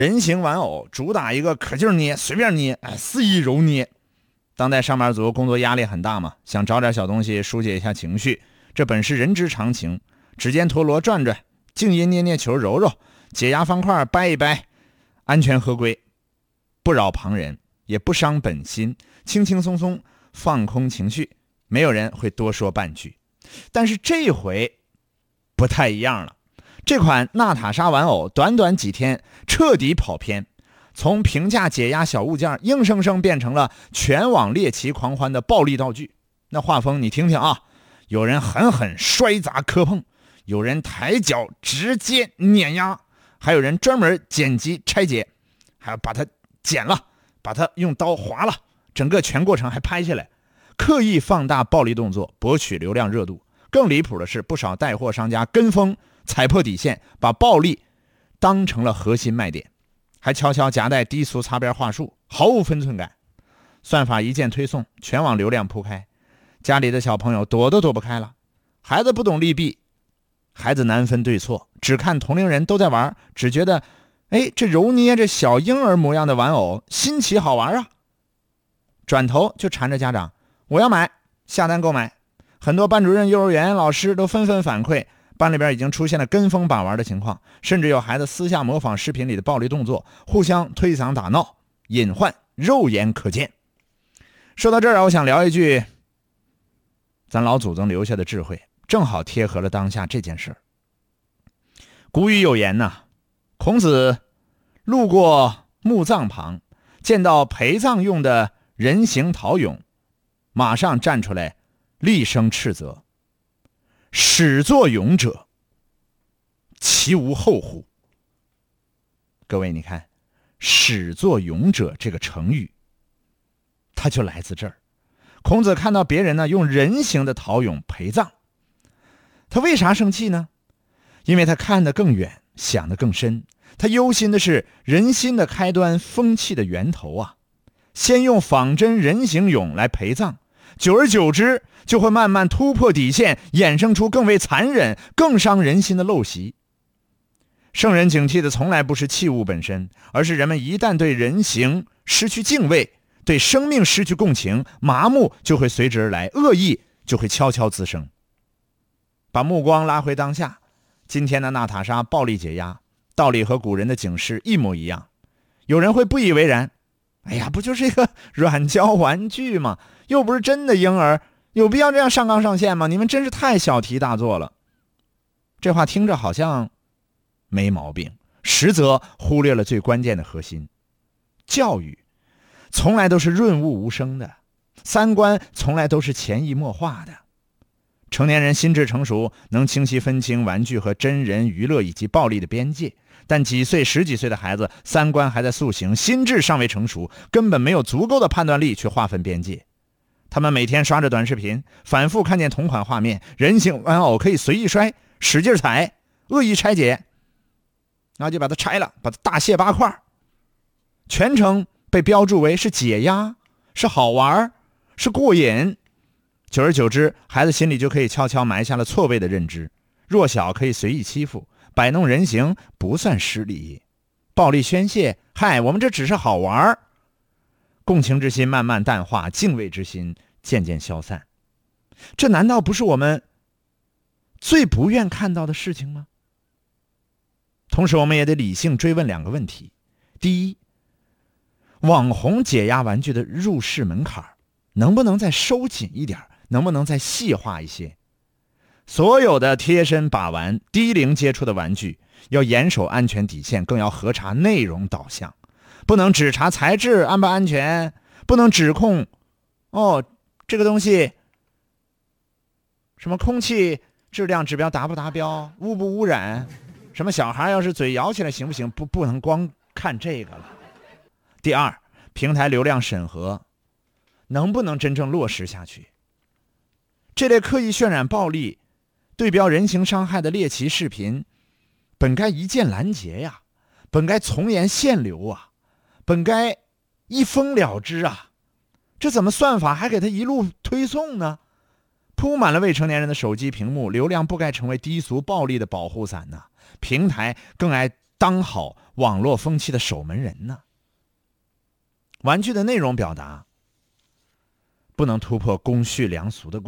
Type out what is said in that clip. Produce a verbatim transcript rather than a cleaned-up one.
人形玩偶主打一个可劲儿捏，随便捏，哎，肆意揉捏。当代上班族工作压力很大嘛，想找点小东西疏解一下情绪，这本是人之常情。指尖陀螺转转，静音捏捏球揉揉，解压方块掰一掰，安全合规，不扰旁人，也不伤本心，轻轻松松放空情绪，没有人会多说半句。但是这回不太一样了，这款娜塔莎玩偶短短几天彻底跑偏，从平价解压小物件硬生生变成了全网猎奇狂欢的暴力道具。那画风你听听啊，有人狠狠摔砸磕碰，有人抬脚直接碾压，还有人专门剪辑拆解，还要把它剪了，把它用刀划了，整个全过程还拍下来，刻意放大暴力动作，博取流量热度。更离谱的是，不少带货商家跟风踩破底线，把暴力当成了核心卖点，还悄悄夹带低俗擦边话术，毫无分寸感。算法一键推送，全网流量铺开，家里的小朋友躲都躲不开了。孩子不懂利弊，孩子难分对错，只看同龄人都在玩，只觉得哎，这揉捏着小婴儿模样的玩偶新奇好玩啊，转头就缠着家长，我要买，下单购买。很多班主任、幼儿园老师都纷纷反馈，班里边已经出现了跟风把玩的情况，甚至有孩子私下模仿视频里的暴力动作，互相推搡打闹，隐患肉眼可见。说到这儿，我想聊一句咱老祖宗留下的智慧，正好贴合了当下这件事儿。古语有言呐，孔子路过墓葬旁，见到陪葬用的人形陶俑，马上站出来厉声斥责：始作俑者，其无后乎？各位你看，始作俑者这个成语它就来自这儿。孔子看到别人呢用人形的陶俑陪葬，他为啥生气呢？因为他看得更远，想得更深，他忧心的是人心的开端，风气的源头啊。先用仿真人形俑来陪葬，久而久之就会慢慢突破底线，衍生出更为残忍、更伤人心的陋习。圣人警惕的从来不是器物本身，而是人们一旦对人形失去敬畏，对生命失去共情，麻木就会随之而来，恶意就会悄悄滋生。把目光拉回当下，今天的娜塔莎暴力解压，道理和古人的警示一模一样。有人会不以为然，哎呀，不就是一个软胶玩具吗？又不是真的婴儿，有必要这样上纲上线吗？你们真是太小题大做了。这话听着好像没毛病，实则忽略了最关键的核心。教育从来都是润物无声的，三观从来都是潜移默化的。成年人心智成熟，能清晰分清玩具和真人娱乐以及暴力的边界，但几岁十几岁的孩子三观还在塑形，心智尚未成熟，根本没有足够的判断力去划分边界。他们每天刷着短视频，反复看见同款画面，人形玩偶可以随意摔，使劲踩，恶意拆解，然后就把它拆了，把它大卸八块，全程被标注为是解压，是好玩，是过瘾。久而久之，孩子心里就可以悄悄埋下了错位的认知，弱小可以随意欺负，摆弄人形不算失礼，暴力宣泄，嗨，我们这只是好玩。共情之心慢慢淡化，敬畏之心渐渐消散。这难道不是我们最不愿看到的事情吗？同时我们也得理性追问两个问题。第一，网红解压玩具的入市门槛能不能再收紧一点，能不能再细化一些？所有的贴身把玩、低龄接触的玩具要严守安全底线，更要核查内容导向，不能只查材质安不安全，不能指控哦这个东西什么空气质量指标达不达标，污不污染，什么小孩要是嘴摇起来行不行，不不能光看这个了。第二，平台流量审核能不能真正落实下去？这类刻意渲染暴力、对标人形伤害的猎奇视频，本该一键拦截呀，本该从严限流啊，本该一封了之啊，这怎么算法还给他一路推送呢？铺满了未成年人的手机屏幕，流量不该成为低俗暴力的保护伞呢。平台更该当好网络风气的守门人呢？玩具的内容表达不能突破公序良俗的